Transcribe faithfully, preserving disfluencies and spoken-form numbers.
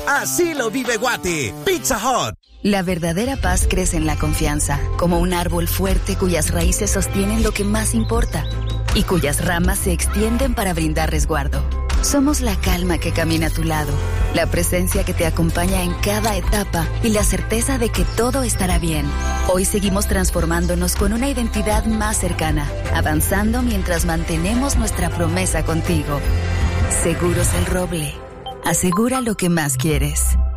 Así lo vive Guate. Pizza Hut. La verdadera paz crece en la confianza, como un árbol fuerte cuyas raíces sostienen lo que más importa y cuyas ramas se extienden para brindar resguardo. Somos la calma que camina a tu lado, la presencia que te acompaña en cada etapa y la certeza de que todo estará bien. Hoy seguimos transformándonos con una identidad más cercana, avanzando mientras mantenemos nuestra promesa contigo. Seguros El Roble. Asegura lo que más quieres.